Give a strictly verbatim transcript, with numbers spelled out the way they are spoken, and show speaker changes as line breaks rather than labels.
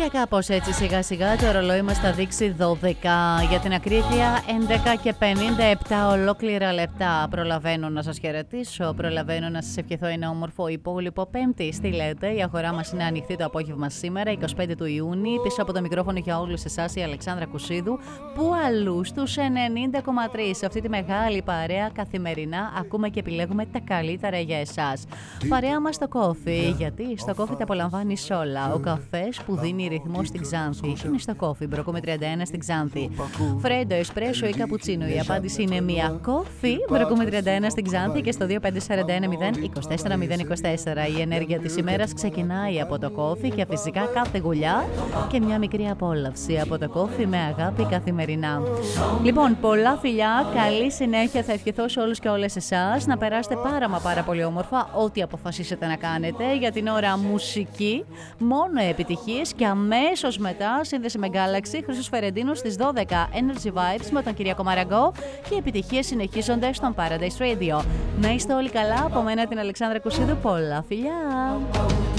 Και κάπως έτσι σιγά σιγά το ρολόι μας θα δείξει δώδεκα. Για την ακρίβεια έντεκα και πενήντα επτά ολόκληρα λεπτά. Προλαβαίνω να σας χαιρετήσω, προλαβαίνω να σας ευχηθώ ένα όμορφο υπόλοιπο Πέμπτη. Τι λέτε, η αγορά μας είναι ανοιχτή το απόγευμα σήμερα, εικοστή πέμπτη του Ιούνιου. Πίσω από το μικρόφωνο για όλους εσάς η Αλεξάνδρα Κουσίδου. Που αλλού στους ενενήντα κόμμα τρία σε αυτή τη μεγάλη παρέα καθημερινά ακούμε και επιλέγουμε τα καλύτερα για εσάς. Παρέα μας στο κόφι, γιατί στο κόφι τα απολαμβάνεις όλα. Ο καφές που δίνει ρυθμό στην Ξάνθη είναι στο κόφι, Μπροκόμε τριάντα ένα στην Ξάνθη. Φρέντο, εσπρέσο ή καπουτσίνο, η απάντηση είναι μία. Κόφι, Μπροκόμε τριάντα ένα στην Ξάνθη και στο δύο πέντε τέσσερα ένα μηδέν είκοσι τέσσερα μηδέν είκοσι τέσσερα. Η ενέργεια της ημέρας ξεκινάει από το κόφι και φυσικά κάθε γουλιά και μια μικρή απόλαυση από το κόφι με αγάπη καθημερινά. Λοιπόν, πολλά φιλιά, καλή συνέχεια θα ευχηθώ σε όλους και όλες εσάς. Να περάσετε πάρα μα πάρα πολύ όμορφα, ό,τι αποφασίσετε να κάνετε. Για την ώρα μουσική, μόνο επιτυχίες και αμέσως μετά σύνδεση με Galaxy, Χρήστος Φερεντίνος στις δώδεκα Energy Vibes με τον Κυριακό Μαραγκό και οι επιτυχίες συνεχίζονται στον Paradise Radio. Να είστε όλοι καλά, από μένα την Αλεξάνδρα Κουσίδου, πολλά φιλιά!